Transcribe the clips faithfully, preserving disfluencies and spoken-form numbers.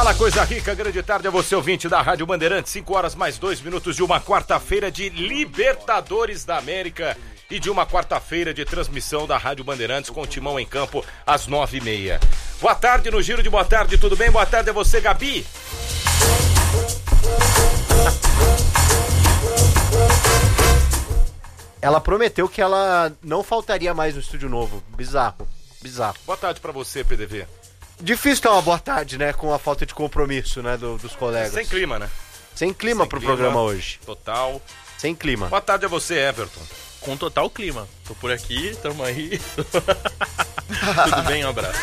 Fala, coisa rica, grande tarde a você, ouvinte da Rádio Bandeirantes, cinco horas mais dois minutos de uma quarta-feira de Libertadores da América e de uma quarta-feira de transmissão da Rádio Bandeirantes com o Timão em campo às nove e meia. Boa tarde no Giro de Boa Tarde, tudo bem? Boa tarde a você, Gabi. Ela prometeu que ela não faltaria mais no estúdio novo. Bizarro, bizarro. Boa tarde pra você, P D V. Difícil ter uma boa tarde, né? Com a falta de compromisso, né? Do, dos colegas. Sem clima, né? Sem clima Sem pro clima, programa hoje. Total. Sem clima. Boa tarde a você, Everton. Com total clima. Tô por aqui, tamo aí. Tudo bem? Um abraço.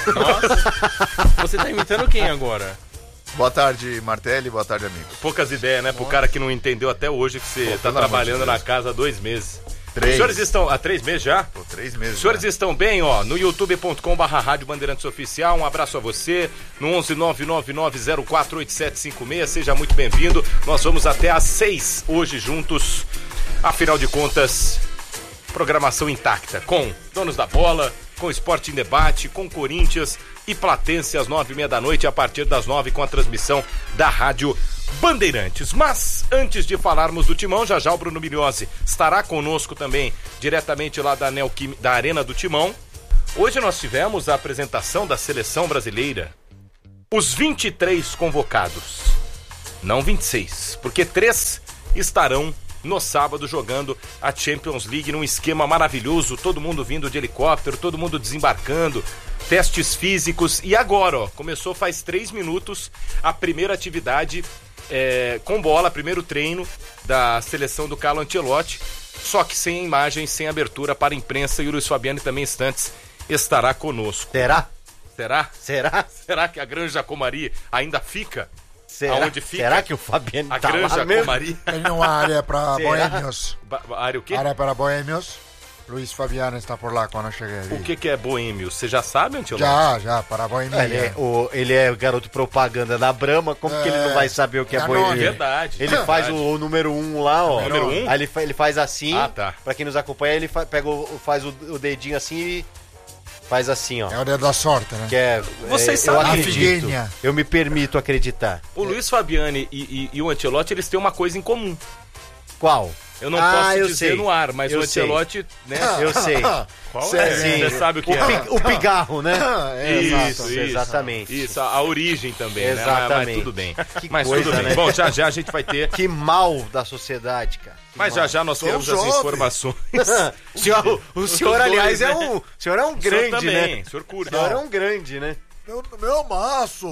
Nossa, você tá imitando quem agora? Boa tarde, Martelli. Boa tarde, amigo. Poucas ideias, né? Pro cara que não entendeu até hoje que você Pô, tá trabalhando na casa há dois meses. Três. Os senhores estão... Há três meses já? Pô, três meses. Os senhores já. estão bem, ó, no youtube ponto com barra Rádio Bandeirantes Oficial. Um abraço a você, no onze nove nove nove zero quatro oito sete cinco seis. Seja muito bem-vindo. Nós vamos até às seis hoje juntos. Afinal de contas, programação intacta com Donos da Bola, com Esporte em Debate, com Corinthians e Platense às nove e meia da noite, a partir das nove com a transmissão da Rádio Bandeirantes. Mas, antes de falarmos do Timão, já já o Bruno Migliozzi estará conosco também, diretamente lá da, Neoquim, da Arena do Timão. Hoje nós tivemos a apresentação da Seleção Brasileira. Os vinte e três convocados, não vinte e seis, porque três estarão no sábado jogando a Champions League num esquema maravilhoso, todo mundo vindo de helicóptero, todo mundo desembarcando, testes físicos. E agora, ó, começou faz três minutos a primeira atividade é, com bola, primeiro treino da seleção do Carlo Ancelotti, só que sem imagem, sem abertura para a imprensa, e o Luiz Fabiano também instantes estará conosco. Será? Será? Será? Será que a Granja Comari ainda fica? Será? Aonde fica? Será que o Fabiano A tá Granja lá mesmo? Comari? Tem uma área para Será? boêmios. Ba- área o quê? Área para boêmios. Luiz Fabiano está por lá quando eu cheguei ali. O que, que é boêmio? Você já sabe, Antelope? Já, já, para boêmio. Ele é, o, ele é garoto propaganda da Brahma, como que ele não vai saber o que é É boêmio? Verdade. Ele verdade. faz o, o número um lá, ó. Número um? Aí ele, fa- ele faz assim, Ah, tá. pra quem nos acompanha, ele fa- pega o, faz o, o dedinho assim e faz assim, ó. É o dedo da sorte, né? Que é, Vocês é, eu sabem- A acredito, figuinha. eu me permito acreditar. O Luiz Fabiani e, e- e o Ancelotti, eles têm uma coisa em comum. Qual? Eu não Ah, posso eu dizer sei. no ar, mas Eu o Ancelotti, né? Eu sei. Qual Sério? é? Você sabe o que O, é. pi- o pigarro, né? É, Isso, exato. isso. Exatamente. Isso, a, a origem também, né? Mas- Mas, Exatamente. tudo bem. Que Mas coisa, tudo bem. né? Bom, já já a gente vai ter. Que mal da sociedade, cara. Que Mas já mal. já nós Sou teremos as jovem. informações. o senhor, o senhor dois, aliás, né? é um, o senhor é um O senhor grande, também, né? o senhor O curte. senhor é um grande, né? Meu, meu maço.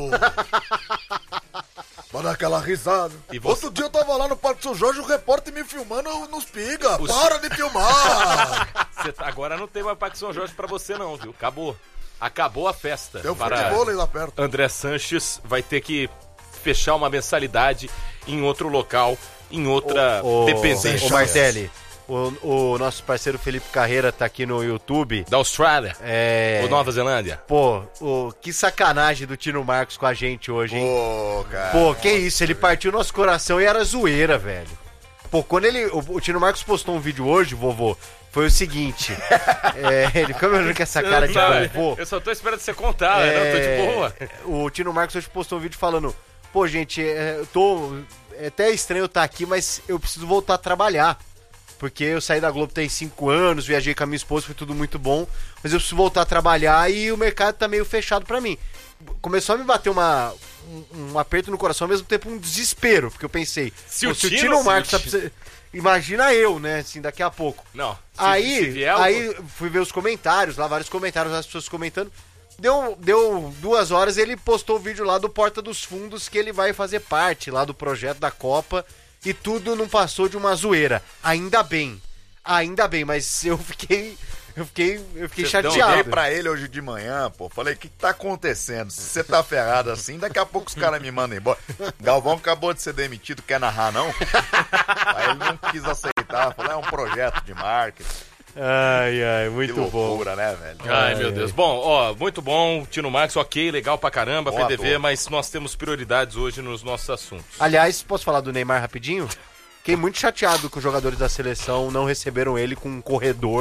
Vai dar aquela risada. E você- Outro dia eu tava lá no Parque São Jorge, o repórter me filmando nos piga. O Para de filmar. Você tá- agora não tem mais Parque São Jorge pra você não, viu? Acabou. Acabou a festa. Tem um Para futebol lá perto. André Sanches vai ter que fechar uma mensalidade em outro local, em outra Ô, dependência. ô Martelli, o, o nosso parceiro Felipe Carreira tá aqui no YouTube. Da Austrália É. ou Nova Zelândia. Pô, o, que sacanagem do Tino Marcos com a gente hoje, hein? Pô, cara. Pô, que isso, ele partiu nosso coração e era zoeira, velho. Pô, quando ele. O, o Tino Marcos postou um vídeo hoje, vovô, foi o seguinte. é, ele ficou me olhando com essa cara de Não, vovô. eu só tô esperando você contar, né? Eu tô de boa. O Tino Marcos hoje postou um vídeo falando: pô, gente, é, eu tô. É até estranho eu estar aqui, mas eu preciso voltar a trabalhar. Porque eu saí da Globo tem cinco anos, viajei com a minha esposa, foi tudo muito bom. Mas eu preciso voltar a trabalhar e o mercado tá meio fechado pra mim. Começou a me bater uma, um, um aperto no coração, ao mesmo tempo um desespero. Porque eu pensei, Se pô, o se o Tino- Tino se o Marcos tá Tino- precisando. Imagina eu, né, assim, daqui a pouco. Não. se- Aí, se vier o- aí fui ver os comentários, lá vários comentários, as pessoas comentando. Deu, deu duas horas ele postou o vídeo lá do Porta dos Fundos, que ele vai fazer parte lá do projeto da Copa. E tudo não passou de uma zoeira. Ainda bem. Ainda bem, mas eu fiquei. Eu fiquei, eu fiquei Você Eu chateado. liguei pra ele hoje de manhã, pô. Falei, o que, que tá acontecendo? Se você tá ferrado assim, daqui a pouco os caras me mandam embora. Galvão acabou de ser demitido, quer narrar, não? Aí ele não quis aceitar. Falei, é um projeto de marketing. Ai, ai, Que muito bom. loucura, né, velho? Ai, meu Deus. Bom, ó, muito bom, Tino Marcos, ok, legal pra caramba, Bom P D V, ator. mas nós temos prioridades hoje nos nossos assuntos. Aliás, posso falar do Neymar rapidinho? Fiquei muito chateado que os jogadores da seleção não receberam ele com um corredor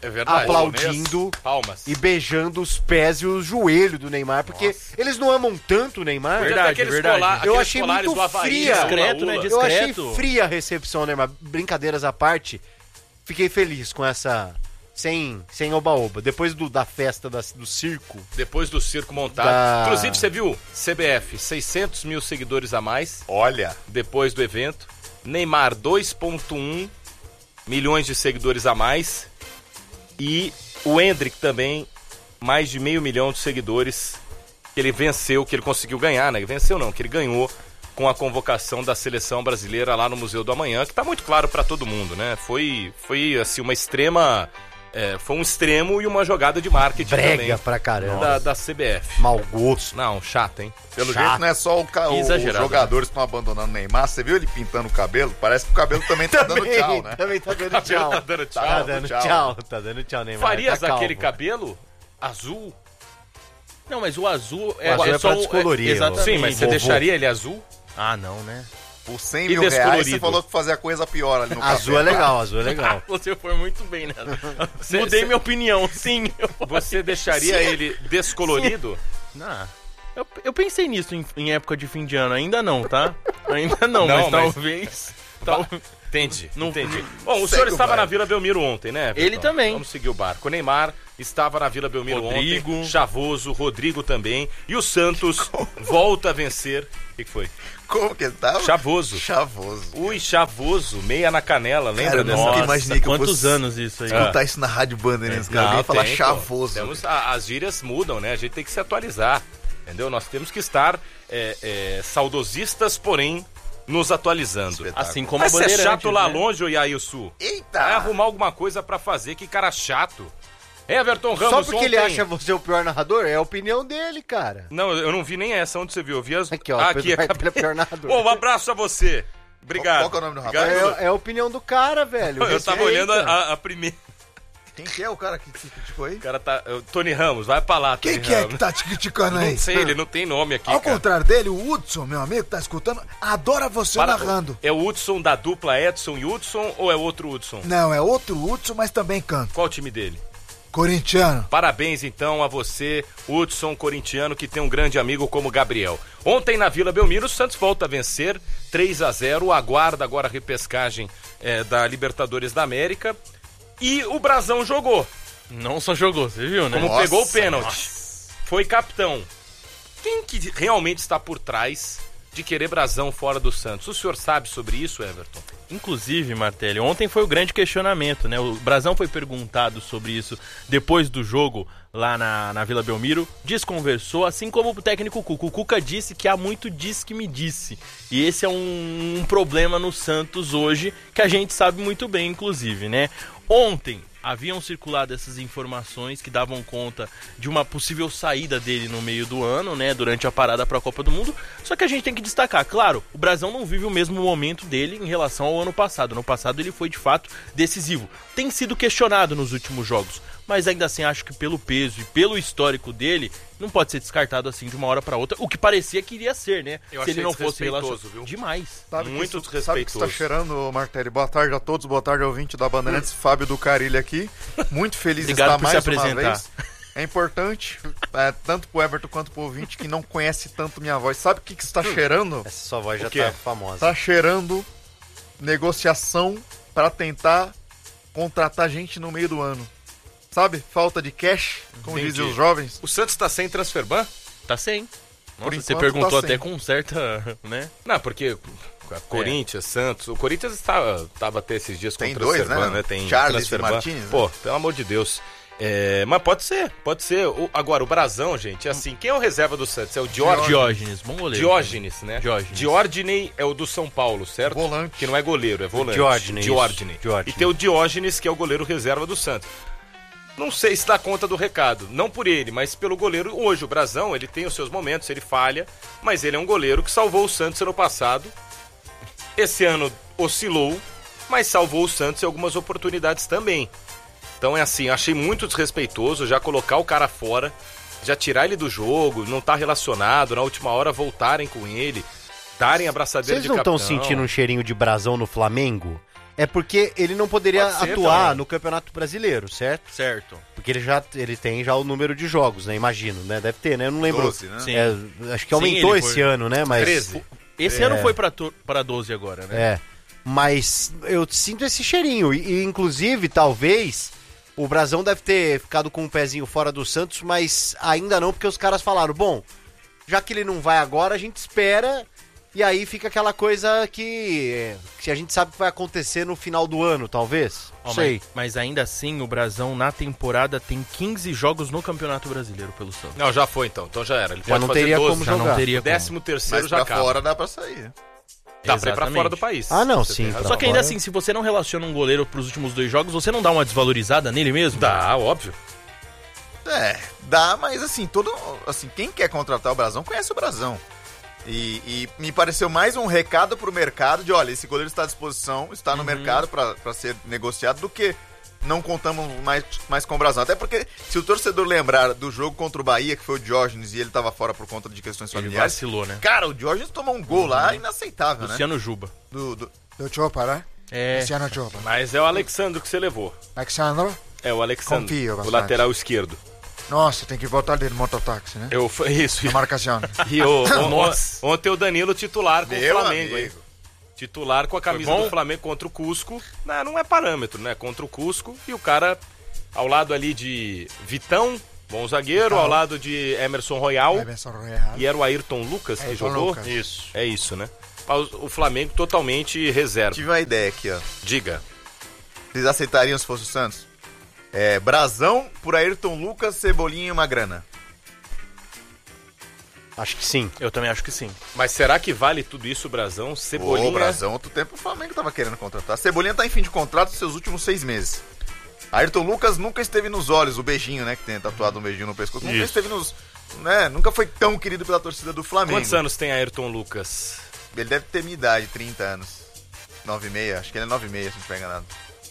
É verdade. aplaudindo Palmas. e beijando os pés e os joelhos do Neymar, porque Nossa. eles não amam tanto o Neymar. Podia ter Verdade, aqueles verdade. colar- Eu aqueles achei colares muito do Havaí, fria. ula, Discreto, ula. né? Eu achei Discreto. fria a recepção, Neymar. Brincadeiras à parte, fiquei feliz com essa... Sem, sem oba-oba. Depois do, da festa da- do circo. Depois do circo montado. Da- Inclusive, você viu? C B F, seiscentos mil seguidores a mais Olha, depois do evento. Neymar, dois vírgula um milhões de seguidores a mais. E o Endrick também, mais de meio milhão de seguidores que ele venceu, que ele conseguiu ganhar, né? Venceu não, que ele ganhou com a convocação da seleção brasileira lá no Museu do Amanhã, que tá muito claro pra todo mundo, né? Foi, foi assim, uma extrema... é, foi um extremo e uma jogada de marketing Brega também pra caramba. da, da C B F. Mau gosto. Não, chato, hein? pelo Chato. jeito não é só o ca... os Exagerado, jogadores que estão abandonando o Neymar. Você viu ele pintando o cabelo? Parece que o cabelo também tá dando tchau, né? Também tá dando tchau. Tá dando tchau. Tá dando tchau. tchau. Tá dando tchau, Neymar. Farias tá calmo. aquele cabelo azul? Não, mas o azul é, azul é só pra o- descolorir, ó. exatamente. Sim, mas você Vovô. deixaria ele azul? Ah, não, né? Por cem E mil reais, descolorido. você falou que fazia coisa pior ali no Azul é cabelo. legal, azul é legal. Você foi muito bem, né? Cê- Mudei cê- minha opinião, sim. Você deixaria ele descolorido? Não. Eu, eu pensei nisso em, em época de fim de ano, ainda não, tá? Ainda não, Não, mas, mas- talvez. Tal... Entendi, Não- entendi. Bom, o Segue senhor o estava baile. na Vila Belmiro ontem, né? Everton? Ele também. Vamos seguir o barco. O Neymar estava na Vila Belmiro Rodrigo. ontem. Chavoso, Rodrigo também. E o Santos volta a vencer. O que que foi? Como que ele tava? Chavoso. Chavoso. Ui, Chavoso, meia na canela, lembra Cara, eu dessa? nunca Nossa, imaginei que eu quantos fosse anos isso aí? Escutar isso na Rádio Bandeirantes, cara. Não, Alguém falar tem, pô. chavoso. Temos, a- as gírias mudam, né? A gente tem que se atualizar, entendeu? Nós temos que estar é, é, saudosistas, porém nos atualizando. Espetáculo. Assim como Mas a você é Bandeirantes, chato lá né? longe, ô Iailson. Eita! Vai arrumar alguma coisa pra fazer, que cara chato. Everton Ramos, Só porque ele ontem- acha você o pior narrador, é a opinião dele, cara. Não, eu não vi nem essa, onde você viu? Eu vi as... Aqui, ó, Ah, Pedro aqui, Martelli é o pior narrador. Pô, um abraço a você. Obrigado. Qual que é o nome do rapaz? Obrigado. É, é a opinião do cara, velho. Eu tava Respeita. olhando a, a primeira. Quem que é o cara que te criticou aí? O cara tá. o Tony Ramos, vai pra lá, Tony Quem que é Ramos. que tá te criticando aí? Não sei, ele não tem nome aqui. Ao cara. contrário dele, o Hudson, meu amigo, que tá escutando, adora você Para- narrando. É o Hudson da dupla Edson e Hudson ou é outro Hudson? Não, é outro Hudson, mas também canta. Qual o time dele? Corintiano. Parabéns então a você, Hudson corintiano, que tem um grande amigo como Gabriel. Ontem na Vila Belmiro, o Santos volta a vencer três a zero, aguarda agora a repescagem eh, da Libertadores da América. E o Brasão jogou, Não só jogou, você viu, né? como Nossa, pegou o pênalti. nossa. Foi capitão. Quem que realmente está por trás de querer Brasão fora do Santos? O senhor sabe sobre isso, Everton? Inclusive, Martelli, ontem foi o grande questionamento, né? O Brasão foi perguntado sobre isso depois do jogo lá na, na Vila Belmiro, desconversou, assim como o técnico Cuca. O Cuca disse que há muito diz que me disse. E esse é um, um problema no Santos hoje, que a gente sabe muito bem, inclusive, né? Ontem haviam circulado essas informações que davam conta de uma possível saída dele no meio do ano, né, durante a parada para a Copa do Mundo. Só que a gente tem que destacar, claro, o Brasão não vive o mesmo momento dele em relação ao ano passado. No passado ele foi de fato decisivo. Tem sido questionado nos últimos jogos, mas ainda assim acho que pelo peso e pelo histórico dele, não pode ser descartado assim de uma hora para outra, o que parecia que iria ser, né? Eu Se ele achei não fosse desrespeitoso, relacionado. viu? Demais. Sabe Muito que isso, sabe que está desrespeitoso. cheirando, Martelli? Boa tarde a todos, boa tarde ouvinte da Bandeirantes, Fábio do Carilho aqui. Muito feliz de Obrigado estar por se mais uma apresentar. vez. É importante, é, tanto pro Everton quanto pro ouvinte que não conhece tanto minha voz. Sabe o que, que está cheirando? Essa sua voz já O quê? tá famosa. Está cheirando negociação para tentar contratar gente no meio do ano. Sabe? Falta de cash, como Entendi. dizem os jovens. O Santos tá sem transferban? Tá sem. Nossa, Por você enquanto perguntou tá até sem. com certa, né? Não, porque Corinthians, Santos... O Corinthians estava, estava até esses dias com Tem transferban, dois, né? Tem Charles e transferban. Martínez, né? Pô, pelo amor de Deus. É, mas pode ser, pode ser. O- agora, o Brasão, gente, é assim, quem é o reserva do Santos? É o Diógenes? Diógenes, bom goleiro. Diógenes, né? Diógenes. Diógenes é o do São Paulo, certo? Volante. Que não é goleiro, é volante. Diógenes, Diógenes. Diógenes. E tem o Diógenes, que é o goleiro reserva do Santos. Não sei se dá conta do recado. Não por ele, mas pelo goleiro. Hoje, o Brasão, ele tem os seus momentos, ele falha, mas ele é um goleiro que salvou o Santos ano passado. Esse ano oscilou, mas salvou o Santos em algumas oportunidades também. Então é assim, achei muito desrespeitoso já colocar o cara fora, já tirar ele do jogo, não tá relacionado, na última hora voltarem com ele, darem a abraçadeira Vocês de não capitão. estão sentindo um cheirinho de brasão no Flamengo? É porque ele não poderia Pode ser atuar também. no Campeonato Brasileiro, certo? Certo. Porque ele já ele tem já o número de jogos, né? Imagino, né? Deve ter, né? Eu não lembro. doze, né? Sim. É, acho que Sim, aumentou ele esse foi- ano, né? Mas, treze. Esse É. ano foi pra, to- pra doze agora, né? É. Mas eu sinto esse cheirinho. E, e, inclusive, talvez, o Brasão deve ter ficado com um pezinho fora do Santos, mas ainda não, porque os caras falaram, bom, já que ele não vai agora, a gente espera. E aí fica aquela coisa que, que a gente sabe que vai acontecer no final do ano, talvez. Não Ó, sei. mas, mas ainda assim, o Brasão na temporada tem quinze jogos no Campeonato Brasileiro pelo Santos. Não, já foi então. Então já era. Ele Já pode não fazer teria doze. como Já jogar. não teria O décimo terceiro Mas já pra acaba. fora dá pra sair. Dá pra ir pra Exatamente. fora do país. Ah, não, Você sim, tem razão. pra Só que ainda fora. assim, se você não relaciona um goleiro pros últimos dois jogos, você não dá uma desvalorizada nele mesmo? Dá, óbvio. É, dá, mas assim, todo. Assim, quem quer contratar o Brasão conhece o Brasão. E, e me pareceu mais um recado pro mercado de, olha, esse goleiro está à disposição, está no mercado pra pra ser negociado, do que não contamos mais, mais com o Brasão. Até porque, se o torcedor lembrar do jogo contra o Bahia, que foi o Diógenes, e ele tava fora por conta de questões Ele familiares, vacilou, né? cara, o Diógenes tomou um gol lá inaceitável, né? Luciano Juba. Do, do- Do Chopa, né? É. Luciano Chopa. Mas é o Alexandre que você levou. Alexandro? É o Alexandre, Confio o bastante. lateral esquerdo. Nossa, tem que voltar ali no mototáxi, né? Eu, isso, Na marcação. E o, o- Nossa. ontem o Danilo titular com Meu o Flamengo, amigo. hein? Titular com a camisa Foi bom? do Flamengo contra o Cusco. Não, não é parâmetro, né? Contra o Cusco. E o cara ao lado ali de Vitão, bom zagueiro, Vitão. ao lado de Emerson Royal. Emerson Royal. E era o Ayrton Lucas que Ayrton jogou? Lucas. Isso. É isso, né? O Flamengo totalmente reserva. Tive uma ideia aqui, ó. Diga. Vocês aceitariam se fosse o Santos? É, Brasão por Ayrton Lucas, Cebolinha e uma grana. Acho que sim. Eu também acho que sim. Mas será que vale tudo isso, Brasão? Cebolinha? Ô, Brasão, outro tempo o Flamengo tava querendo contratar. Cebolinha tá em fim de contrato nos seus últimos seis meses. Ayrton Lucas nunca esteve nos olhos, o beijinho, né, que tem tatuado um beijinho no pescoço. Nunca Isso. esteve nos... Né, nunca foi tão querido pela torcida do Flamengo. Quantos anos tem Ayrton Lucas? Ele deve ter minha idade, trinta anos. nove e meia, acho que ele é nove e meia, se não estiver enganado.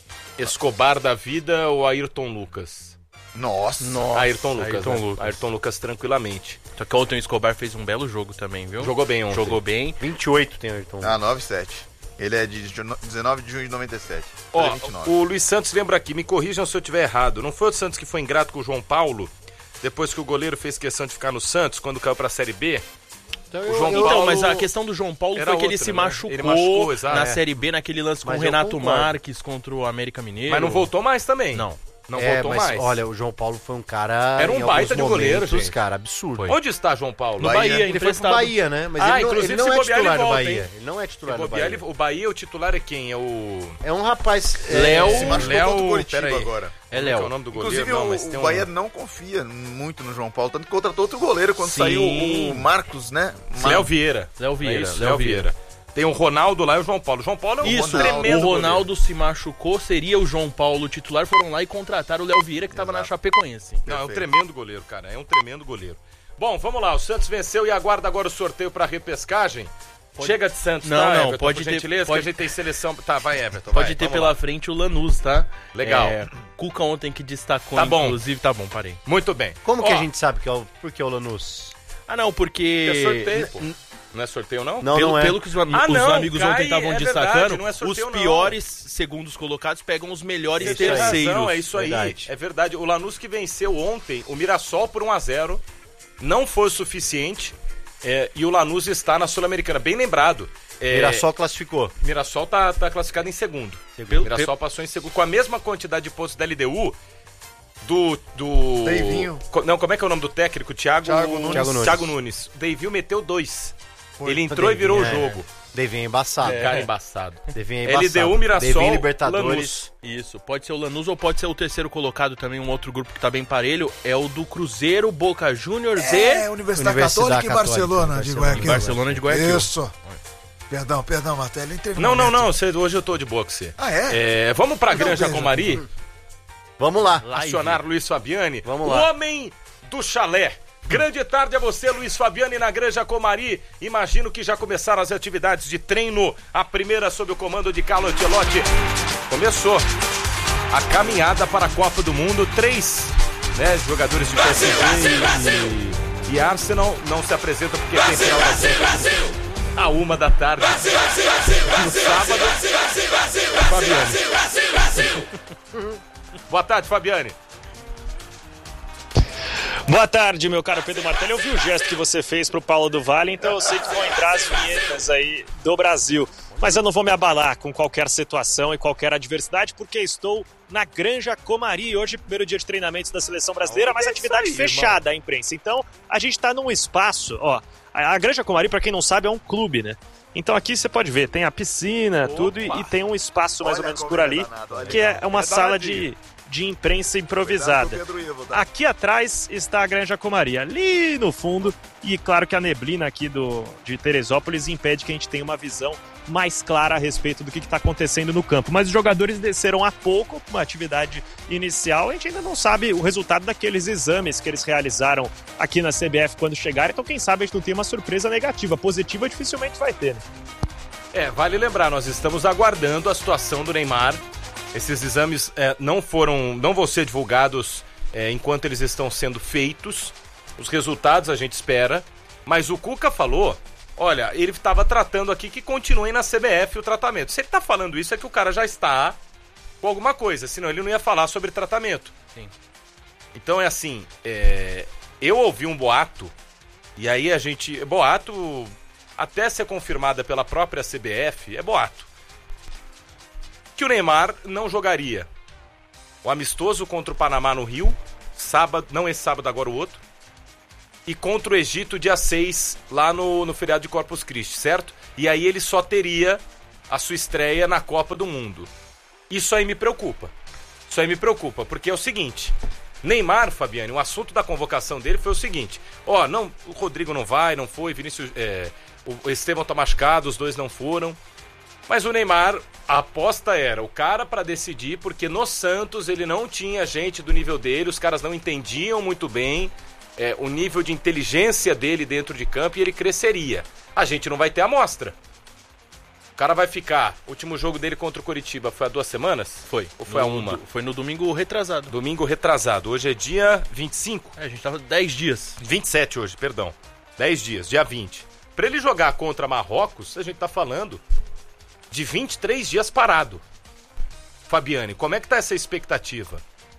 Escobar da vida ou Ayrton Lucas? Nossa. Nossa, Ayrton Lucas, Ayrton né? Lucas. Ayrton Lucas tranquilamente. Só que ontem o Escobar fez um belo jogo também, viu? Jogou bem ontem. Jogou bem. vinte e oito tem o Ayrton. Ah, nove e sete. Ele é de dezenove de junho de noventa e sete. Ó, vinte e nove. o Luiz Santos lembra aqui, me corrijam se eu estiver errado. Não foi o Santos que foi ingrato com o João Paulo? Depois que o goleiro fez questão de ficar no Santos, quando caiu pra Série B? Então, o João Então, Paulo mas a questão do João Paulo era foi que ele outra, se né? machucou, Ele machucou, exato, na é. Série B, naquele lance com Mas o eu Renato concordo. Marques contra o América Mineiro. Mas não voltou mais também. Não. Não é, voltou mas mais. olha, o João Paulo foi um cara. Era um em baita alguns de goleiro, momentos, gente. cara, absurdo. Foi. Onde está João Paulo? No Bahia. Bahia, Ele foi pro emprestado. Bahia, né? Mas Ah, ele, não, inclusive, ele não se é bobear, titular ele do volta, Bahia. hein? Ele não é Se titular do bobear, Bahia. ele- o Bahia, o titular é quem? É o... É um rapaz. é, Léo- Se machucou Léo- contra o Curitiba peraí. agora. É Como que é o Léo. nome do goleiro? Inclusive, Não, o, mas tem o um- Bahia não confia muito no João Paulo, tanto que contratou outro goleiro quando Sim. saiu o Marcos, né? Mar- Léo Vieira. Léo Vieira, É isso, Léo Léo Vieira. Vieira. Tem o Ronaldo lá e o João Paulo. O João Paulo é um Isso, tremendo o Ronaldo goleiro. se machucou, seria o João Paulo titular, foram lá e contrataram o Léo Vieira, que estava na Chapecoense. Não, é um Perfeito. tremendo goleiro, cara. É um tremendo goleiro. Bom, vamos lá. O Santos venceu e aguarda agora o sorteio pra repescagem. Chega de Santos, Não, tá, não, Everton, pode por ter- gentileza, pode- que a gente tem seleção... Tá, vai, Everton, Pode vai, ter vamos pela lá. frente o Lanús, tá? Legal. É, Cuca ontem que destacou, Tá bom. inclusive, tá bom, parei. Muito bem. Como que Ó, a gente sabe que é o. Por que é o Lanús? Ah, não, porque... É sorteio, pô. Não é sorteio, não? Não, pelo, não é. pelo que os, ami- Ah, os não, amigos cai, ontem estavam é destacando, verdade, não é sorteio, os não. piores segundos colocados pegam os melhores Você tem terceiros. razão, é isso aí. Verdade. É verdade. O Lanús que venceu ontem o Mirassol por um a zero não foi o suficiente. é, e o Lanús está na Sul-Americana. Bem lembrado. É, Mirassol classificou. Mirassol tá, tá classificado em segundo. Segundo. Mirassol passou em segundo. Com a mesma quantidade de pontos da L D U do... do... Deivinho. Co- Não, como é que é o nome do técnico? Thiago, Thiago Nunes. Thiago Nunes. Thiago Nunes. O Deivinho meteu dois. Ele O entrou e virou o Deivinho, é. jogo. Devinho é embaçado. Cara embaçado. Devinho é embaçado. L D U, Mirassol, Devinho Libertadores. Lanús. Isso, pode ser o Lanús ou pode ser o terceiro colocado também, um outro grupo que tá bem parelho, é o do Cruzeiro, Boca Juniors É, e... Universidade, Universidade Católica em Católica, Barcelona, Barcelona. de Guayaquil. Em Barcelona de Guayaquil. Isso. Perdão, perdão, Martelo. entrei no Não, não, momento. não. Você, hoje eu tô de boa com você. Ah, é? É, vamos pra Então, Granja beijo. Comari, Vamos lá. Live. acionar Luiz Fabiani. Vamos o lá. homem do chalé. Grande tarde a você, Luiz Fabiani, na Granja Comari. Imagino que já começaram as atividades de treino. A primeira sob o comando de Carlo Ancelotti. Começou a caminhada para a Copa do Mundo. Três né, jogadores de P S G e, e Arsenal não se apresentam porque tem final da Champions. Ah, uma da tarde. No sábado. Fabiane. Boa tarde, Fabiane. Boa tarde, meu caro Pedro Martelli. Eu vi o gesto que você fez pro Paulo do Vale, então eu sei que vão entrar as vinhetas aí do Brasil. Mas eu não vou me abalar com qualquer situação e qualquer adversidade, porque estou na Granja Comari. Hoje, primeiro dia de treinamentos da Seleção Brasileira, mas atividade aí, fechada à imprensa. Então, a gente está num espaço, ó. A Granja Comari, para quem não sabe, é um clube, né? Então aqui você pode ver, tem a piscina, Opa. tudo, e, e tem um espaço mais Olha ou menos por ali, danado, que é uma é sala de, de imprensa improvisada. Aqui atrás está a Granja Comari, ali no fundo, e claro que a neblina aqui do, de Teresópolis impede que a gente tenha uma visão mais clara a respeito do que está acontecendo no campo. Mas os jogadores desceram há pouco, uma atividade inicial, a gente ainda não sabe o resultado daqueles exames que eles realizaram aqui na C B F quando chegarem, então quem sabe a gente não tem uma surpresa negativa, positiva dificilmente vai ter, né? É, vale lembrar, nós estamos aguardando a situação do Neymar. Esses exames é, não foram, não vão ser divulgados é, enquanto eles estão sendo feitos. Os resultados a gente espera, mas o Cuca falou, olha, ele estava tratando aqui que continue na C B F o tratamento. Se ele está falando isso é que o cara já está com alguma coisa, senão ele não ia falar sobre tratamento. Sim. Então é assim, é, eu ouvi um boato, e aí a gente, boato até ser confirmada pela própria C B F, é boato, que o Neymar não jogaria o amistoso contra o Panamá no Rio, sábado, não esse sábado, agora o outro, e contra o Egito dia seis, lá no, no feriado de Corpus Christi, certo? E aí ele só teria a sua estreia na Copa do Mundo. Isso aí me preocupa. Isso aí me preocupa, porque é o seguinte, Neymar, Fabiane, o assunto da convocação dele foi o seguinte, ó, não, o Rodrigo não vai, não foi, Vinícius, é, o Estevão tá machucado, os dois não foram, mas o Neymar, a aposta era o cara para decidir, porque no Santos ele não tinha gente do nível dele, os caras não entendiam muito bem É, o nível de inteligência dele dentro de campo e ele cresceria. A gente não vai ter amostra. O cara vai ficar... O último jogo dele contra o Coritiba foi há duas semanas? Foi. Ou foi no, há uma? Foi no domingo retrasado. Domingo retrasado. Hoje é dia vinte e cinco? É, a gente tava dez dias. vinte e sete hoje, perdão. dez dias, dia vinte. Pra ele jogar contra Marrocos, a gente tá falando de vinte e três dias parado. Fabiane, como é que tá essa expectativa?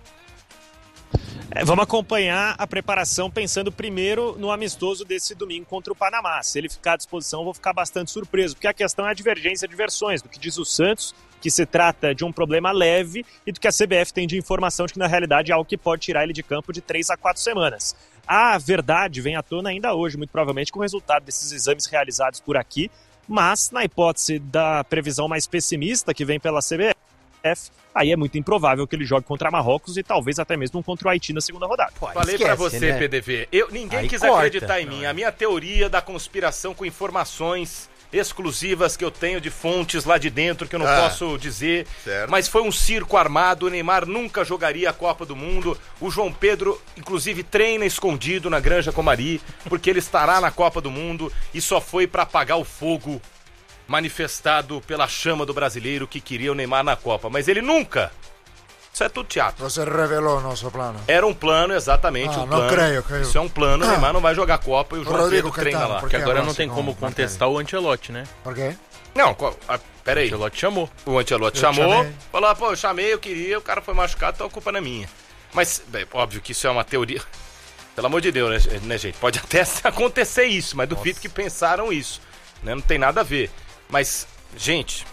É, vamos acompanhar a preparação pensando primeiro no amistoso desse domingo contra o Panamá. Se ele ficar à disposição, eu vou ficar bastante surpreso, porque a questão é a divergência de versões, do que diz o Santos, que se trata de um problema leve, e do que a C B F tem de informação de que na realidade é algo que pode tirar ele de campo de três a quatro semanas. A verdade vem à tona ainda hoje, muito provavelmente com o resultado desses exames realizados por aqui, mas na hipótese da previsão mais pessimista que vem pela C B F, aí é muito improvável que ele jogue contra Marrocos e talvez até mesmo contra o Haiti na segunda rodada. Pô, Falei esquece, pra você, né? P D V, eu, ninguém aí quis corta. acreditar em mim. A minha teoria da conspiração com informações exclusivas que eu tenho de fontes lá de dentro que eu não ah, posso dizer, certo. Mas foi um circo armado, o Neymar nunca jogaria a Copa do Mundo, o João Pedro inclusive treina escondido na Granja Comari, porque ele estará na Copa do Mundo e só foi pra apagar o fogo manifestado pela chama do brasileiro que queria o Neymar na Copa, mas ele nunca. Isso é tudo teatro. Você revelou o nosso plano. Era um plano, exatamente, ah, um plano. Não creio, creio. Isso é um plano, o ah. Neymar não vai jogar Copa e o João Rodrigo Pedro treina lá. Porque agora não tem como contestar o Ancelotti, né? Por quê? Não, a, peraí. O Ancelotti chamou. O Ancelotti eu chamou, chamei. falou, pô, eu chamei, eu queria, o cara foi machucado, então a culpa não é minha. Mas, bem, óbvio que isso é uma teoria. Pelo amor de Deus, né, né gente? Pode até acontecer isso, mas duvido que pensaram isso. Né? Não tem nada a ver. Mas... Gente,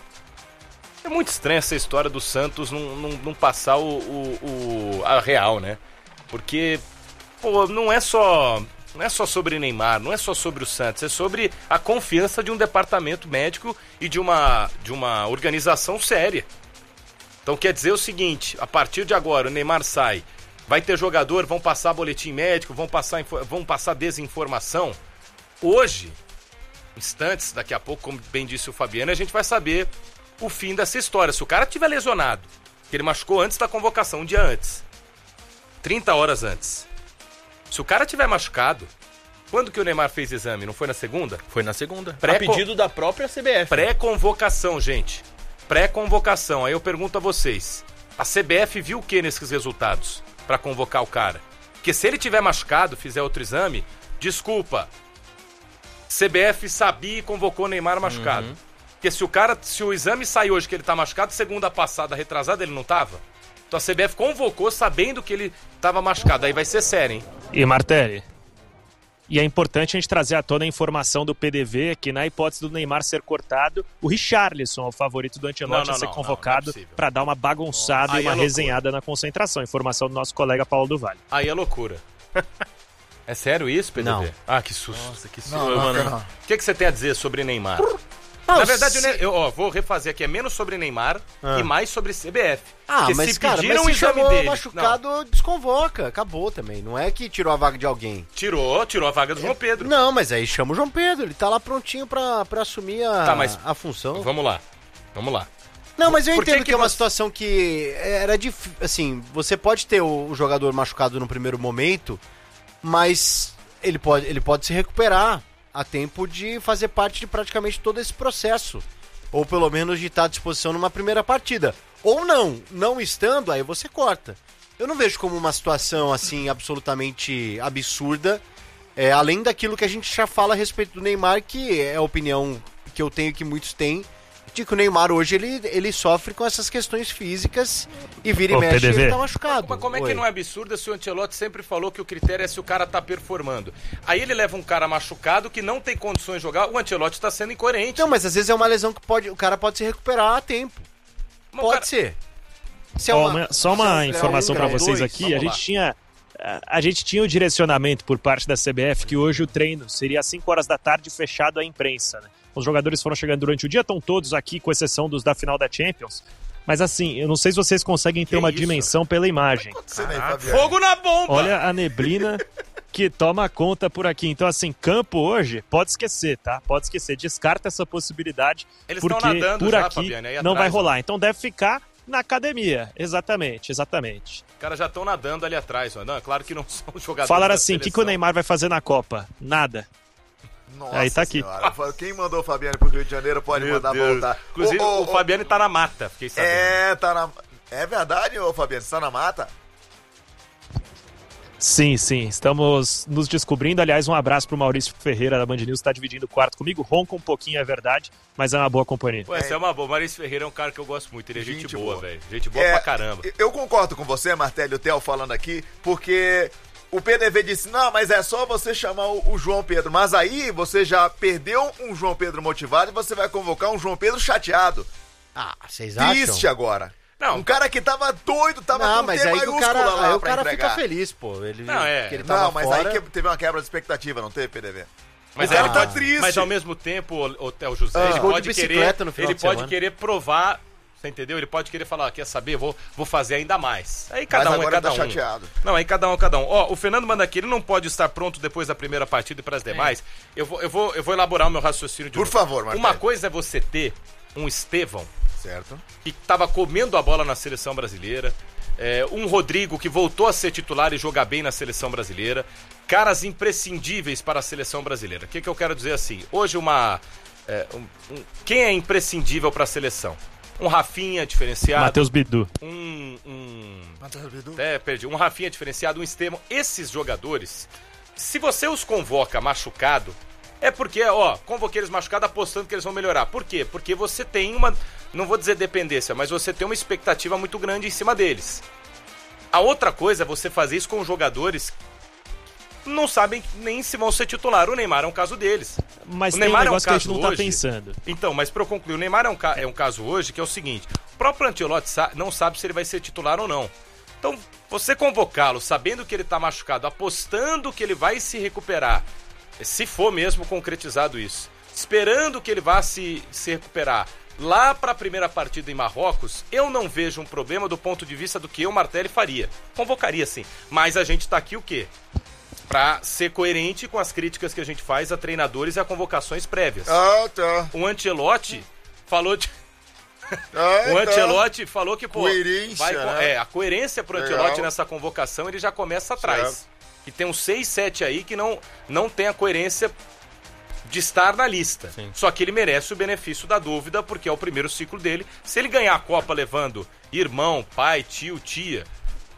é muito estranha essa história do Santos não, não, não passar o, o, o, a real, né? Porque, pô, não é só não é só sobre Neymar, não é só sobre o Santos, é sobre a confiança de um departamento médico e de uma, de uma organização séria. Então quer dizer o seguinte, a partir de agora o Neymar sai, vai ter jogador, vão passar boletim médico, vão passar, vão passar desinformação. Hoje... instantes, daqui a pouco, como bem disse o Fabiano, a gente vai saber o fim dessa história. Se o cara tiver lesionado, que ele machucou antes da convocação, um dia antes, trinta horas antes. Se o cara tiver machucado, quando que o Neymar fez exame? Não foi na segunda? Foi na segunda. Pré- a pedido da própria C B F. Pré-convocação, gente. Pré-convocação. Aí eu pergunto a vocês, a C B F viu o que nesses resultados pra convocar o cara? Porque se ele tiver machucado, fizer outro exame, desculpa, C B F sabia e convocou o Neymar machucado. Uhum. Porque se o cara, se o exame sair hoje que ele tá machucado, segunda passada, retrasada, ele não tava. Então a C B F convocou sabendo que ele tava machucado. Aí vai ser sério, hein? E Martelli, e é importante a gente trazer à tona a informação do P D V que na hipótese do Neymar ser cortado, o Richarlison é o favorito do Ancelotti Não, não, a ser não, convocado não, não é possível. para dar uma bagunçada Aí e uma é loucura. resenhada na concentração. Informação do nosso colega Paulo do Vale. Aí é loucura. É sério isso, P D V? Não. Ah, que susto. Nossa, que Não, susto, não, mano. não. O que, que você tem a dizer sobre Neymar? Não, Na verdade, se- né, eu ó, vou refazer aqui. É menos sobre Neymar Ah. e mais sobre C B F. Ah, Porque mas se cara, pediram mas o se exame chamou dele... machucado, desconvoca. Acabou também. Não é que tirou a vaga de alguém. Não, tirou, tirou a vaga do João Pedro. Não, mas aí chama o João Pedro. Ele tá lá prontinho pra, pra assumir a, Tá, mas- a função. Vamos lá. Vamos lá. Não, mas eu Por que entendo que, que é uma você- situação que era difícil. Assim, você pode ter o, o jogador machucado no primeiro momento, mas ele pode, ele pode se recuperar a tempo de fazer parte de praticamente todo esse processo. Ou pelo menos de estar à disposição numa primeira partida. Ou não, não estando, aí você corta. Eu não vejo como uma situação assim absolutamente absurda, é, além daquilo que a gente já fala a respeito do Neymar, que é a opinião que eu tenho que muitos têm, de que o Neymar hoje ele, ele sofre com essas questões físicas e vira e Ô, mexe P D V. ele tá machucado. Mas como é que Oi. não é absurdo se o Ancelotti sempre falou que o critério é se o cara tá performando? Aí ele leva um cara machucado que não tem condições de jogar, o Ancelotti tá sendo incoerente. Não, mas às vezes é uma lesão que pode, o cara pode se recuperar a tempo. Mas o Pode cara- ser. Se é Ó, uma- uma- só se é uma um informação grau para um, vocês grau dois, aqui. vamos A lá. gente tinha a- a gente tinha o direcionamento por parte da C B F que hoje o treino seria às cinco horas da tarde fechado à imprensa, né? Os jogadores foram chegando durante o dia, estão todos aqui, com exceção dos da final da Champions. Mas assim, eu não sei se vocês conseguem ter Que uma isso? dimensão pela imagem. Acontecendo aí, Ah, Fabiano. fogo na bomba! Olha a neblina que toma conta por aqui. Então, assim, campo hoje, pode esquecer, tá? Pode esquecer. Descarta essa possibilidade, Eles estão porque nadando por já, aqui Fabiano, aí não atrás, vai rolar. Então deve ficar na academia. Exatamente, exatamente. Os caras já estão nadando ali atrás, ó. Não, claro que não são os jogadores. Falaram da assim, o que, que o seleção. Neymar vai fazer na Copa? Nada. Nossa Aí tá aqui. Senhora. Quem mandou o Fabiano pro Rio de Janeiro pode Meu mandar Deus. voltar. Inclusive, Ô, ô, o Fabiano tá na mata, fiquei sabendo. É, tá na... É verdade, ô Fabiano? Você tá na mata? Sim, sim. Estamos nos descobrindo. Aliás, um abraço pro Maurício Ferreira da Band News, que tá dividindo o quarto comigo. Ronca um pouquinho, é verdade, mas é uma boa companhia. Pô, essa é uma boa. O Maurício Ferreira é um cara que eu gosto muito. Ele é gente, Gente boa, boa. velho. Gente boa É, pra caramba. Eu concordo com você, Martelli, o Theo falando aqui, porque o P D V disse, não, mas é só você chamar o, o João Pedro. Mas aí você já perdeu um João Pedro motivado e você vai convocar um João Pedro chateado. Ah, vocês acham? Triste agora. Não. Um cara que tava doido, tava Não, com mas T aí que o maiúsculo cara, lá aí o pra cara entregar. fica feliz, pô. Ele, Não, é. que ele tava Não, mas fora. aí que teve uma quebra de expectativa, não teve, P D V? Mas o cara ele tá pode- triste. Mas ao mesmo tempo, o, o Theo José, Ah, ele gol de pode bicicleta querer, no final ele de pode semana. querer provar, você entendeu? Ele pode querer falar, quer saber, vou, vou fazer ainda mais. Aí cada Mas um é agora cada tá um. chateado. Não, aí cada um é cada um. Ó, o Fernando manda aqui, ele não pode estar pronto depois da primeira partida e para as demais. Eu, vou, eu, vou, eu vou elaborar o meu raciocínio de Por novo. favor, Marcelo. Uma coisa é você ter um Estevão Certo. que estava comendo a bola na seleção brasileira, é, um Rodrigo que voltou a ser titular e jogar bem na seleção brasileira, caras imprescindíveis para a seleção brasileira. O que, que eu quero dizer assim? Hoje uma... é, um- um- quem é imprescindível para a seleção? Um Rafinha diferenciado, Matheus Bidu. um... um até perdi. Um Rafinha diferenciado, um Estevão. Esses jogadores, se você os convoca machucado, é porque, ó, convoquei eles machucados apostando que eles vão melhorar. Por quê? Porque você tem uma, não vou dizer dependência, mas você tem uma expectativa muito grande em cima deles. A outra coisa é você fazer isso com jogadores que não sabem nem se vão ser titular. O Neymar é um caso deles. Mas O tem um Neymar é um negócio que a gente caso não tá hoje. pensando. Então, mas pra eu concluir, o Neymar é um, ca- é um caso hoje que é o seguinte: o próprio Ancelotti sa- não sabe se ele vai ser titular ou não. Então, você convocá-lo sabendo que ele tá machucado, apostando que ele vai se recuperar, se for mesmo concretizado isso, esperando que ele vá se, se recuperar lá pra primeira partida em Marrocos, eu não vejo um problema do ponto de vista do que eu, Martelli, faria. Convocaria sim, mas a gente tá aqui o quê? Pra ser coerente com as críticas que a gente faz a treinadores e a convocações prévias. Ah, tá. O Ancelotti falou de... Ah, O tá. Ancelotti falou que, pô, Coerência, vai, né? é, a coerência pro Legal. Ancelotti nessa convocação, ele já começa atrás. Certo. E tem uns seis, sete aí que não, não tem a coerência de estar na lista. Sim. Só que ele merece o benefício da dúvida, porque é o primeiro ciclo dele. Se ele ganhar a Copa levando irmão, pai, tio, tia,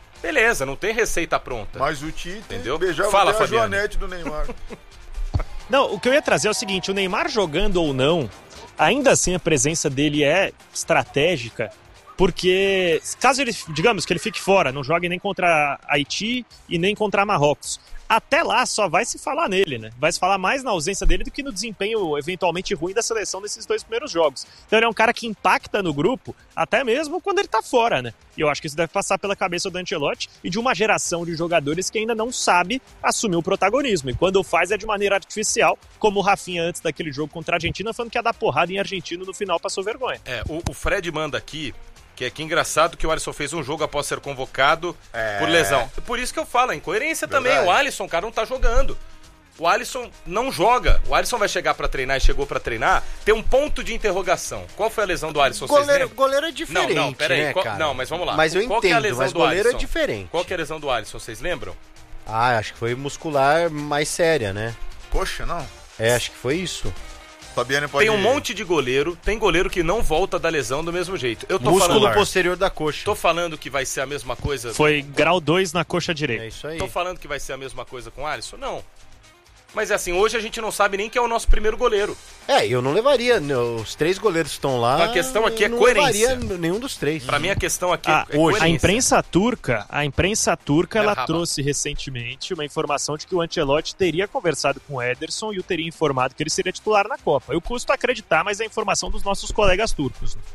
beleza, não tem receita pronta. Mas o Tite Entendeu? beijava Fala, até a Fabiano. Joanete do Neymar. Não, o que eu ia trazer é o seguinte, o Neymar jogando ou não, ainda assim a presença dele é estratégica, porque caso ele, digamos que ele fique fora, não jogue nem contra Haiti e nem contra Marrocos, até lá só vai se falar nele, né? Vai se falar mais na ausência dele do que no desempenho eventualmente ruim da seleção nesses dois primeiros jogos. Então ele é um cara que impacta no grupo, até mesmo quando ele tá fora, né? E eu acho que isso deve passar pela cabeça do Ancelotti e de uma geração de jogadores que ainda não sabe assumir o protagonismo. E quando faz é de maneira artificial, como o Rafinha antes daquele jogo contra a Argentina, falando que ia dar porrada em argentino, no final passou vergonha. É, o, o Fred manda aqui, que é que engraçado que o Alisson fez um jogo após ser convocado É. por lesão. Por isso que eu falo, a incoerência Verdade. também. O Alisson, cara, não tá jogando. O Alisson não joga. O Alisson vai chegar pra treinar e chegou pra treinar, tem um ponto de interrogação. Qual foi a lesão do Alisson? Vocês Goleiro, lembram? goleiro é diferente, Não, não, peraí. né, Qual- cara? não, mas vamos lá. Mas eu Qual que é a entendo, lesão mas do goleiro Alisson? é diferente. Qual que é a lesão do Alisson? Vocês lembram? Ah, acho que foi muscular mais séria, né? Coxa, não. É, acho que foi isso. Fabiano pode... Tem um monte de goleiro, tem goleiro que não volta da lesão do mesmo jeito. Eu tô Músculo falando, posterior da coxa. tô falando que vai ser a mesma coisa. Foi grau dois na coxa direita. É isso aí. Tô falando que vai ser a mesma coisa com o Alisson? Não. Mas é assim, hoje a gente não sabe nem quem é o nosso primeiro goleiro. É, eu não levaria. né, Os três goleiros que estão lá. A questão aqui é eu não coerência. levaria nenhum dos três. Pra mim a questão aqui Ah, é hoje, A coerência. imprensa turca, a imprensa turca, ela Merhaba. trouxe recentemente uma informação de que o Ancelotti teria conversado com o Ederson e o teria informado que ele seria titular na Copa. Eu custo acreditar, mas é a informação dos nossos colegas turcos. né?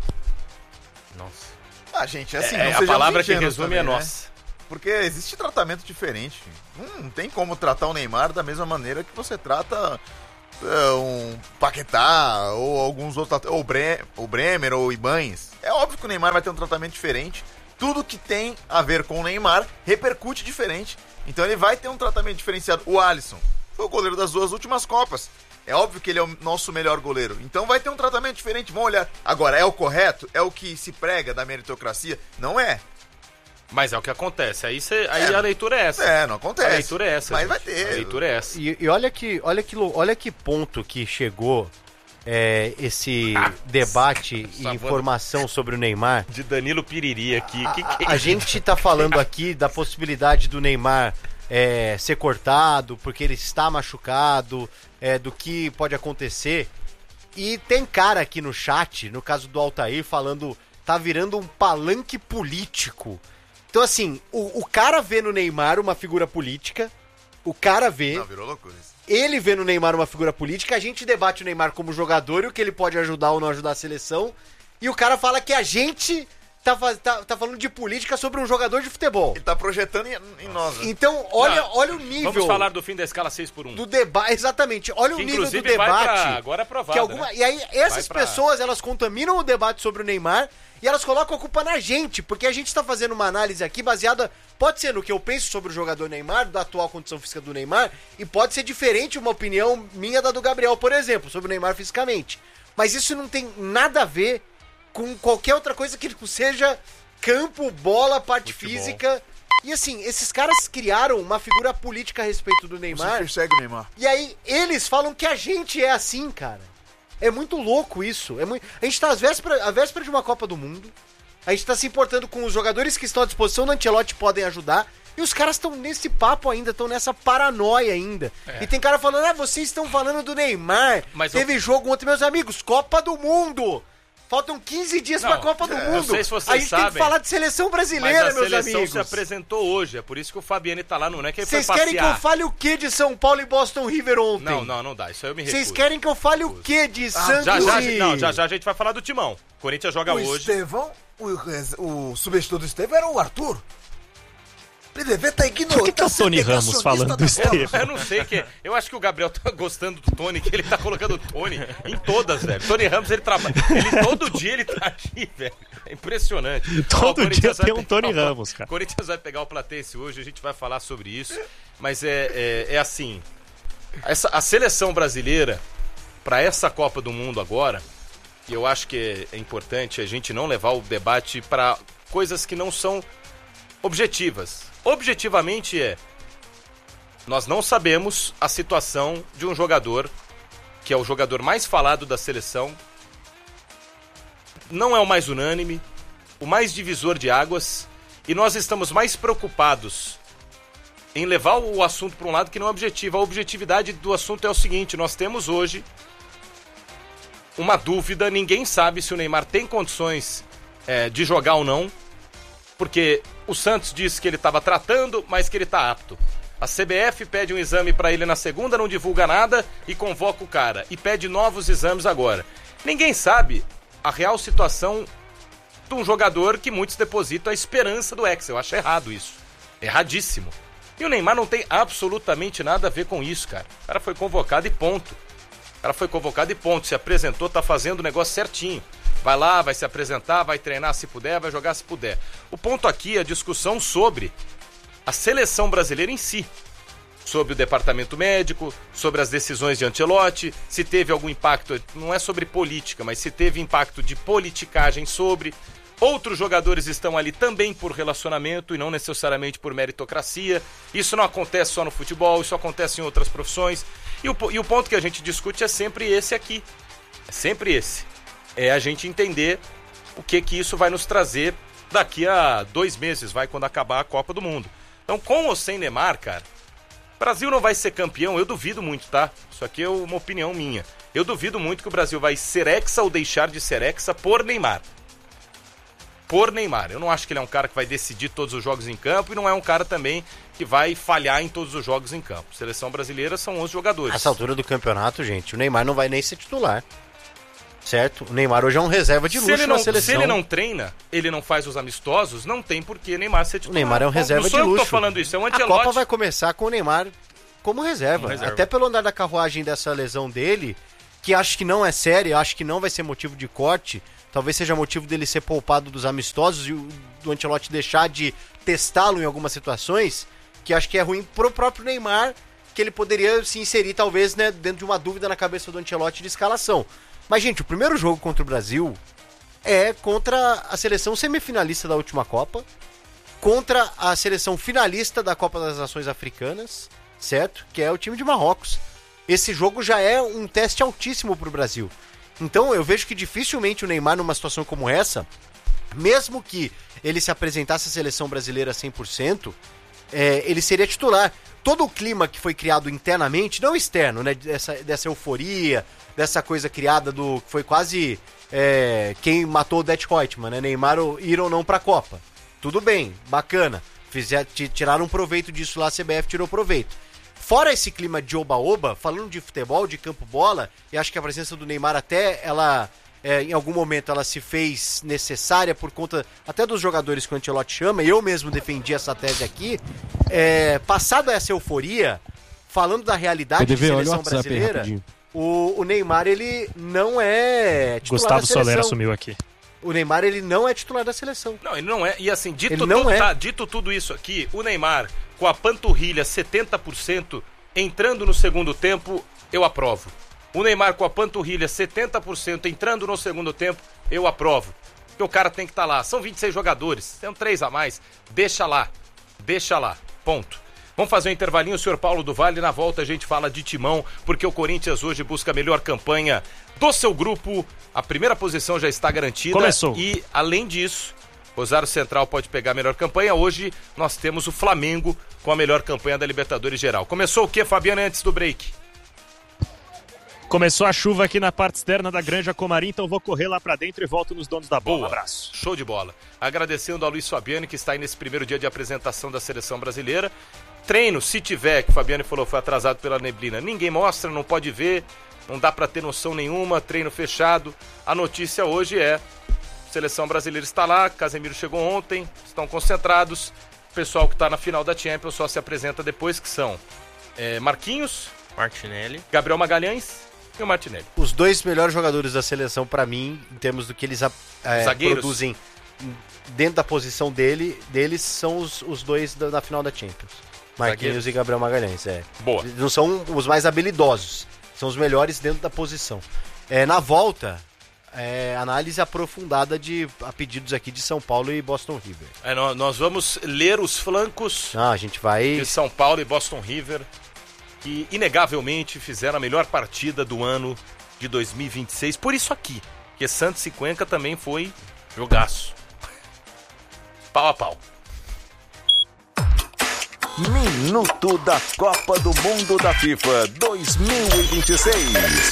Nossa. Ah, gente, assim, É, não a sejamos palavra que ingênuos resume também, é né? nossa. Porque existe tratamento diferente. Não, não tem como tratar o Neymar da mesma maneira que você trata é, um Paquetá ou alguns outros, ou Bre o Bremer ou o Ibañez. É óbvio que o Neymar vai ter um tratamento diferente. Tudo que tem a ver com o Neymar repercute diferente. Então ele vai ter um tratamento diferenciado. O Alisson foi o goleiro das duas últimas Copas. É óbvio que ele é o nosso melhor goleiro. Então vai ter um tratamento diferente. Vamos olhar. Agora, é o correto? É o que se prega da meritocracia? Não é. Mas é o que acontece. Aí, cê, aí É. a leitura é essa. É, não acontece. A leitura é essa. Mas gente. vai ter. A leitura é essa. E, e olha, que, olha, que, lo- olha que ponto que chegou é, esse Ah, debate e essa informação sobre o Neymar. De Danilo Piriri aqui. A, que que é a isso? gente tá falando aqui da possibilidade do Neymar é, ser cortado porque ele está machucado, é, do que pode acontecer. E tem cara aqui no chat, no caso do Altair, falando tá virando um palanque político. Então, assim, o, o cara vê no Neymar uma figura política, o cara vê, Não, virou loucura isso. ele vê no Neymar uma figura política, a gente debate o Neymar como jogador e o que ele pode ajudar ou não ajudar a seleção, e o cara fala que a gente tá, faz- tá, tá falando de política sobre um jogador de futebol. Ele tá projetando em, em nós, né? Então, olha, Não, olha o nível Vamos falar do fim da escala seis por um. do debate. Exatamente, olha Que o nível do inclusive vai debate. pra, agora é aprovado, que alguma, né? E aí, essas Vai pra- pessoas, elas contaminam o debate sobre o Neymar e elas colocam a culpa na gente, porque a gente tá fazendo uma análise aqui baseada, pode ser no que eu penso sobre o jogador Neymar, da atual condição física do Neymar, e pode ser diferente uma opinião minha da do Gabriel, por exemplo, sobre o Neymar fisicamente. Mas isso não tem nada a ver com qualquer outra coisa que não seja campo, bola, parte Futebol. física. E assim, esses caras criaram uma figura política a respeito do Neymar. Você persegue o Neymar. E aí, eles falam que a gente é assim, cara. É muito louco isso. É muito... A gente tá às vésperas, à véspera de uma Copa do Mundo. A gente tá se importando com os jogadores que estão à disposição do Ancelotti podem ajudar. E os caras estão nesse papo ainda, estão nessa paranoia ainda. E tem cara falando, ah, vocês estão falando do Neymar. Mas Teve eu- jogo ontem, meus amigos, Copa do Mundo. Faltam quinze dias Não, pra Copa do é, Mundo. não sei se vocês a gente tem sabem, que falar de seleção Mas brasileira, a meus seleção amigos. se apresentou hoje. É por isso que o Fabiane tá lá, não é que ele foi Vocês querem que eu passear. fale o que de São Paulo e Boston River ontem? Não, não, não dá. Isso aí eu me recuso. Vocês querem que eu fale o que de Santos Já já, e... não, já já a gente vai falar do Timão. Corinthians joga O hoje. Estevão, o, res- o substituto do Estevão era o Arthur. Ele devia estar ignorando. Por que que é o Tony Ramos falando do Estevão? Eu não sei que. Eu acho que o Gabriel tá gostando do Tony, que ele tá colocando o Tony em todas, velho. Tony Ramos, ele trabalha. Ele todo dia ele tá aqui, velho. É impressionante. Todo Ó, o Corinthians dia vai tem um pegar Tony o- Ramos, cara. O Corinthians vai pegar o Platense hoje, a gente vai falar sobre isso. Mas é, é, é assim. Essa, a seleção brasileira, pra essa Copa do Mundo agora, e eu acho que é, é importante a gente não levar o debate pra coisas que não são objetivas. Objetivamente é, nós não sabemos a situação de um jogador que é o jogador mais falado da seleção, não é o mais unânime, o mais divisor de águas, e nós estamos mais preocupados em levar o assunto para um lado que não é objetivo. A objetividade do assunto é o seguinte, nós temos hoje uma dúvida, ninguém sabe se o Neymar tem condições é, de jogar ou não, porque o Santos disse que ele estava tratando, mas que ele está apto. A C B F pede um exame para ele na segunda, não divulga nada e convoca o cara. E pede novos exames agora. Ninguém sabe a real situação de um jogador que muitos depositam a esperança do Hexa. Eu acho errado isso. Erradíssimo. E o Neymar não tem absolutamente nada a ver com isso, cara. O cara foi convocado e ponto. O cara foi convocado e ponto. Se apresentou, tá fazendo o negócio certinho. Vai lá, vai se apresentar, vai treinar se puder, vai jogar se puder. O ponto aqui é a discussão sobre a seleção brasileira em si. Sobre o departamento médico, sobre as decisões de Ancelotti, se teve algum impacto, não é sobre política, mas se teve impacto de politicagem sobre... Outros jogadores estão ali também por relacionamento e não necessariamente por meritocracia. Isso não acontece só no futebol, isso acontece em outras profissões. E o, e o ponto que a gente discute é sempre esse aqui. É sempre esse. É a gente entender o que que isso vai nos trazer daqui a dois meses, vai quando acabar a Copa do Mundo. Então, com ou sem Neymar, cara, o Brasil não vai ser campeão, eu duvido muito, tá? Isso aqui é uma opinião minha. Eu duvido muito que o Brasil vai ser hexa ou deixar de ser hexa por Neymar. Por Neymar. Eu não acho que ele é um cara que vai decidir todos os jogos em campo e não é um cara também que vai falhar em todos os jogos em campo. Seleção brasileira são onze jogadores. Nessa altura do campeonato, gente, o Neymar não vai nem ser titular. Certo? O Neymar hoje é um reserva de luxo se ele não, na seleção. Se ele não treina, ele não faz os amistosos, não tem por que Neymar ser titular. O Neymar é um reserva não sou de eu luxo. Que tô falando isso, é um A Ancelotti. Copa vai começar com o Neymar como reserva. Como reserva. Até pelo andar da carruagem dessa lesão dele, que acho que não é séria, acho que não vai ser motivo de corte. Talvez seja motivo dele ser poupado dos amistosos e o do Ancelotti deixar de testá-lo em algumas situações, que acho que é ruim pro próprio Neymar, que ele poderia se inserir talvez, né, dentro de uma dúvida na cabeça do Ancelotti de escalação. Mas, gente, o primeiro jogo contra o Brasil é contra a seleção semifinalista da última Copa, contra a seleção finalista da Copa das Nações Africanas, certo? Que é o time de Marrocos. Esse jogo já é um teste altíssimo pro Brasil. Então eu vejo que dificilmente o Neymar, numa situação como essa, mesmo que ele se apresentasse à seleção brasileira cem por cento, é, ele seria titular. Todo o clima que foi criado internamente, não externo, né, dessa, dessa euforia, dessa coisa criada do... que foi quase é, quem matou o Det Reutemann, né? Neymar ir ou não pra Copa. Tudo bem, bacana. Fizer, tiraram proveito disso lá, a C B F tirou proveito. Fora esse clima de oba-oba, falando de futebol, de campo-bola, e acho que a presença do Neymar até, ela, é, em algum momento, ela se fez necessária por conta até dos jogadores que o Ancelotti chama, e eu mesmo defendi essa tese aqui, é, passada essa euforia, falando da realidade da seleção brasileira, o, o Neymar, ele não é titular Gustavo da seleção. Soler assumiu aqui. O Neymar, ele não é titular da seleção. Não, ele não é. E assim, dito, Ele não tudo, é. tá, dito tudo isso aqui, o Neymar, com a panturrilha setenta por cento, entrando no segundo tempo, eu aprovo. O Neymar com a panturrilha setenta por cento, entrando no segundo tempo, eu aprovo. Porque o cara tem que estar lá. São vinte e seis jogadores, tem três a mais. Deixa lá. Deixa lá. Ponto. Vamos fazer um intervalinho, o senhor Paulo do Vale. Na volta a gente fala de Timão, porque o Corinthians hoje busca a melhor campanha do seu grupo. A primeira posição já está garantida. Começou. E, além disso, Rosário Central pode pegar a melhor campanha. Hoje nós temos o Flamengo com a melhor campanha da Libertadores geral. Começou o quê, Fabiano, antes do break? Começou a chuva aqui na parte externa da Granja Comarim, então vou correr lá pra dentro e volto nos donos da bola. Boa. Um abraço. Show de bola. Agradecendo ao Luiz Fabiano, que está aí nesse primeiro dia de apresentação da seleção brasileira. Treino, se tiver, que o Fabiano falou, foi atrasado pela neblina. Ninguém mostra, não pode ver, não dá pra ter noção nenhuma, treino fechado. A notícia hoje é, seleção brasileira está lá, Casemiro chegou ontem, estão concentrados. O pessoal que está na final da Champions só se apresenta depois, que são é, Marquinhos, Martinelli, Gabriel Magalhães e o Martinelli. Os dois melhores jogadores da seleção, pra mim, em termos do que eles é, Zagueiros. produzem dentro da posição dele, deles, são os, os dois da, da final da Champions. Marquinhos Zagueiros. e Gabriel Magalhães, é. Boa. Eles não são os mais habilidosos, são os melhores dentro da posição. É, na volta, é, análise aprofundada de a pedidos aqui de São Paulo e Boston River. É, nó- nós vamos ler os flancos Ah, a gente vai... de São Paulo e Boston River, que inegavelmente fizeram a melhor partida do ano de dois mil e vinte e seis. Por isso aqui, porque Santos e Cuenca também foi jogaço. Pau a pau. Minuto da Copa do Mundo da FIFA dois mil e vinte e seis.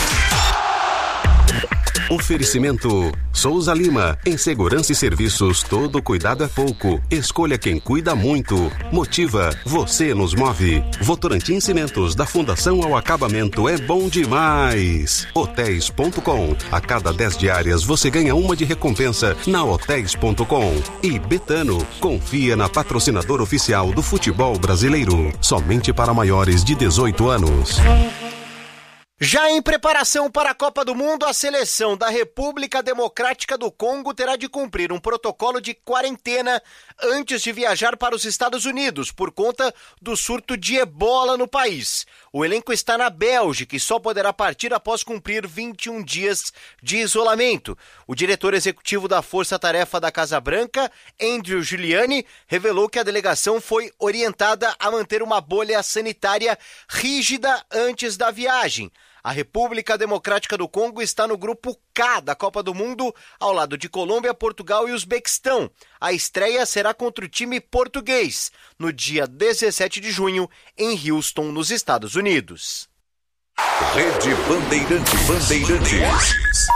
Oferecimento Souza Lima, em segurança e serviços, todo cuidado é pouco. Escolha quem cuida muito. Motiva, você nos move. Votorantim Cimentos, da fundação ao acabamento, é bom demais. Hotéis ponto com, a cada dez diárias você ganha uma de recompensa na hotéis ponto com. E Betano, confia na patrocinadora oficial do futebol brasileiro, somente para maiores de dezoito anos. Já em preparação para a Copa do Mundo, a seleção da República Democrática do Congo terá de cumprir um protocolo de quarentena antes de viajar para os Estados Unidos, por conta do surto de ebola no país. O elenco está na Bélgica e só poderá partir após cumprir vinte e um dias de isolamento. O diretor executivo da Força Tarefa da Casa Branca, Andrew Giuliani, revelou que a delegação foi orientada a manter uma bolha sanitária rígida antes da viagem. A República Democrática do Congo está no grupo K da Copa do Mundo, ao lado de Colômbia, Portugal e Uzbequistão. A estreia será contra o time português, no dia dezessete de junho, em Houston, nos Estados Unidos. Rede Bandeirantes. Bandeirantes.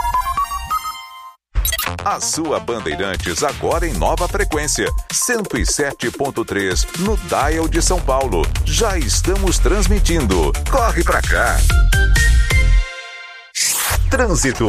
A sua Bandeirantes agora em nova frequência, cento e sete ponto três no dial de São Paulo. Já estamos transmitindo. Corre pra cá. Trânsito.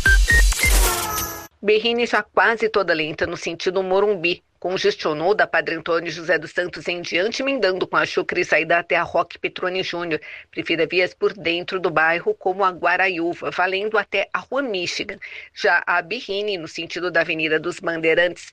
Berrini já quase toda lenta no sentido Morumbi. Congestionou da Padre Antônio José dos Santos em diante, emendando com a Chucre e saída até a Roque Petroni Júnior. Prefira vias por dentro do bairro, como a Guaraiúva, valendo até a Rua Michigan. Já a Berrini, no sentido da Avenida dos Bandeirantes,